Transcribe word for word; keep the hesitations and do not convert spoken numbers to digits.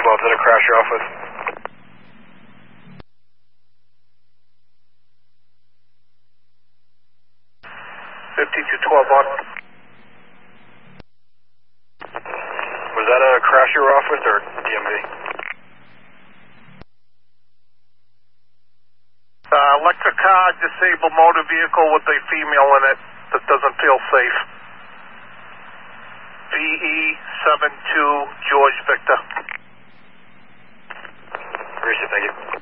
twelve, is that a crash you're off with? fifty-two twelve on. Was that a crash you were off with or D M V? Uh, electric car, disabled motor vehicle with a female in it that doesn't feel safe. V E seven two George Victor. Appreciate it, thank you.